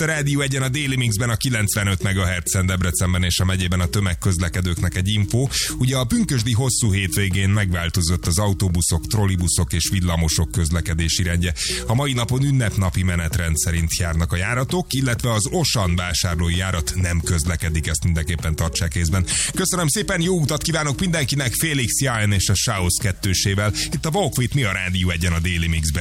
a Rádió Egyen a Déli Mixben a 95 MHz-en Debrecenben és a megyében a tömegközlekedőknek egy info. Ugye a pünkösdi hosszú hétvégén megváltozott az autóbuszok, trollibuszok és villamosok közlekedési rendje. A mai napon ünnepnapi menetrend szerint járnak a járatok, illetve az Osan vásárlói járat nem közlekedik, ezt mindenképpen tartsák észben. Köszönöm szépen, jó utat kívánok mindenkinek, Félix Jain és a Sáosz kettősével. Itt a Walk With Me a Rádió Egyen a Déli Mixben.